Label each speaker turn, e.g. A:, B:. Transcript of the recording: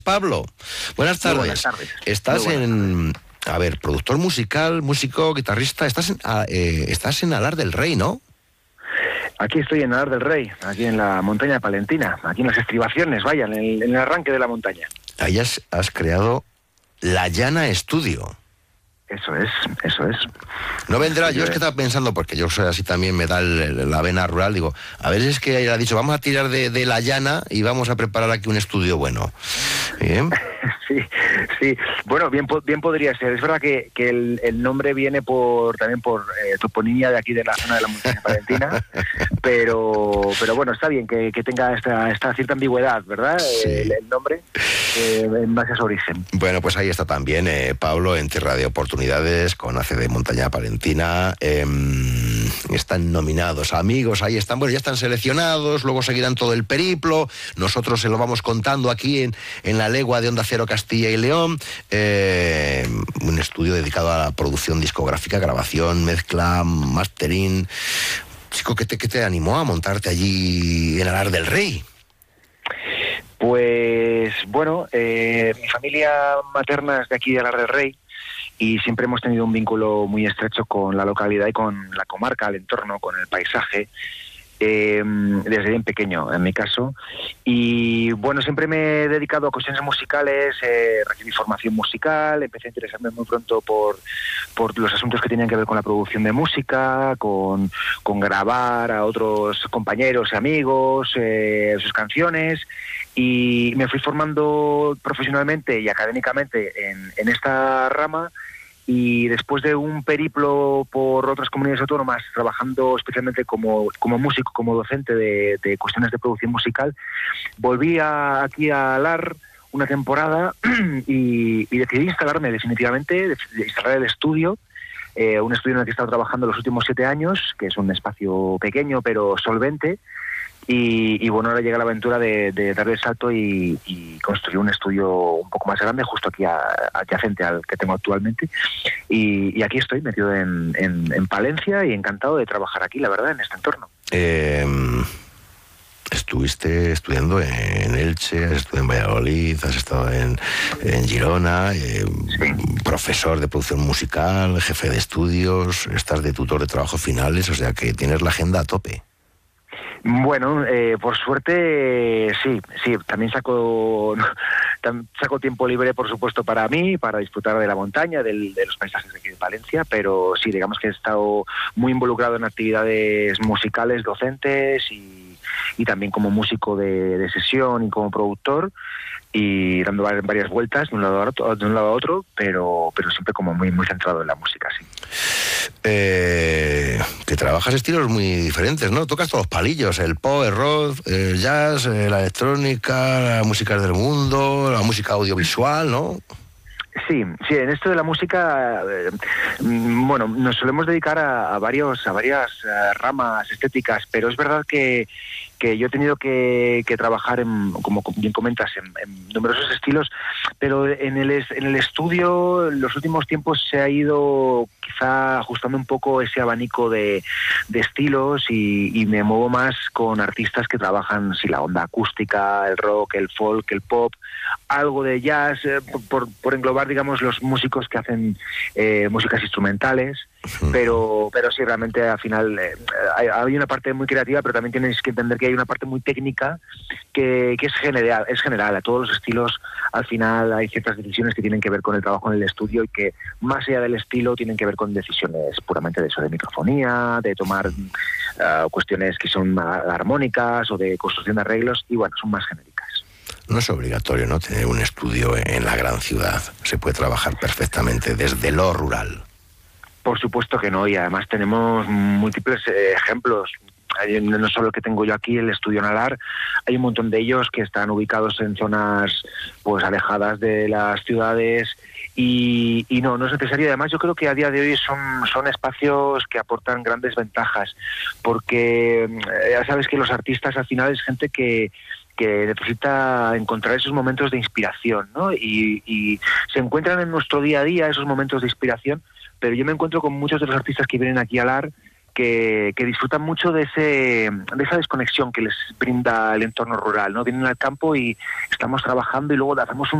A: Pablo, buenas tardes.
B: Buenas tardes.
A: Estás productor musical, músico, guitarrista, estás en Alar del Rey, ¿no?
B: Aquí estoy en Alar del Rey, aquí en la montaña palentina, aquí en las estribaciones, vaya, en el arranque de la montaña.
A: Ahí has creado La Llana Estudio.
B: Eso es.
A: No vendrá, yo es que estaba pensando, porque yo soy así también, me da la vena rural, digo, a ver, es que ella ha dicho, vamos a tirar de la llana y vamos a preparar aquí un estudio bueno. ¿Bien?
B: Sí. Bueno, bien podría ser. Es verdad que el nombre viene también por toponimia de aquí de la zona de la montaña palentina, pero bueno, está bien que tenga esta cierta ambigüedad, ¿verdad?
A: Sí.
B: El nombre, en base a su origen.
A: Bueno, pues ahí está también Pablo en Tierra de Oportunidades con ACD Montaña Palentina. Están nominados amigos, ahí están, bueno, ya están seleccionados, luego seguirán todo el periplo. Nosotros se lo vamos contando aquí en la legua de Onda Cero Castilla y León. Un estudio dedicado a la producción discográfica, grabación, mezcla, mastering. Chico, ¿qué te animó a montarte allí en Alar del Rey?
B: Pues bueno, mi familia materna es de aquí de Alar del Rey y siempre hemos tenido un vínculo muy estrecho con la localidad y con la comarca, el entorno, con el paisaje, desde bien pequeño en mi caso. Y bueno, siempre me he dedicado a cuestiones musicales, recibí formación musical, empecé a interesarme muy pronto por los asuntos que tenían que ver con la producción de música, con grabar a otros compañeros y amigos sus canciones, y me fui formando profesionalmente y académicamente en esta rama. Y después de un periplo por otras comunidades autónomas, trabajando especialmente como músico, como docente de cuestiones de producción musical, volví aquí a Alar una temporada y decidí instalarme definitivamente, instalar el estudio, un estudio en el que he estado trabajando los últimos 7 años, que es un espacio pequeño pero solvente. Y bueno, ahora llega la aventura de darle el salto y construir un estudio un poco más grande, justo aquí adyacente al que tengo actualmente. Y aquí estoy, metido en Palencia, y encantado de trabajar aquí, la verdad, en este entorno.
A: Estuviste estudiando en Elche, has estudiado en Valladolid, has estado en Girona,
B: Sí.
A: Profesor de producción musical, jefe de estudios, estás de tutor de trabajos finales, o sea que tienes la agenda a tope.
B: Bueno, por suerte sí, también saco tiempo libre, por supuesto, para mí, para disfrutar de la montaña, de los paisajes de aquí de Palencia, pero sí, digamos que he estado muy involucrado en actividades musicales, docentes y también como músico de sesión y como productor, y dando varias vueltas de un lado a otro, pero siempre como muy, muy centrado en la música, sí.
A: Que trabajas estilos muy diferentes, ¿no? Tocas todos los palillos, el pop, el rock, el jazz, la electrónica, la música del mundo, la música audiovisual, ¿no?
B: Sí, en esto de la música, bueno, nos solemos dedicar a varias ramas estéticas, pero es verdad que yo he tenido que trabajar, como bien comentas, en numerosos estilos, pero en el estudio en los últimos tiempos se ha ido quizá ajustando un poco ese abanico de estilos, y me muevo más con artistas que trabajan la onda acústica, el rock, el folk, el pop, algo de jazz, por englobar, digamos, los músicos que hacen músicas instrumentales, pero sí, realmente al final hay una parte muy creativa, pero también tienes que entender que hay una parte muy técnica que es general a todos los estilos. Al final hay ciertas decisiones que tienen que ver con el trabajo en el estudio y que, más allá del estilo, tienen que ver con decisiones puramente de eso, de microfonía, de tomar cuestiones que son armónicas o de construcción de arreglos, y bueno, son más genéricas.
A: No es obligatorio, ¿no?, tener un estudio en la gran ciudad. Se puede trabajar perfectamente desde lo rural.
B: Por supuesto que no, y además tenemos múltiples ejemplos. No solo el que tengo yo aquí, el estudio en Alar, hay un montón de ellos que están ubicados en zonas pues alejadas de las ciudades, y no es necesario. Además, yo creo que a día de hoy son espacios que aportan grandes ventajas, porque ya sabes que los artistas al final es gente que necesita encontrar esos momentos de inspiración, ¿no? Y se encuentran en nuestro día a día esos momentos de inspiración, pero yo me encuentro con muchos de los artistas que vienen aquí a Alar que disfrutan mucho de esa desconexión que les brinda el entorno rural, ¿no? Vienen al campo y estamos trabajando y luego hacemos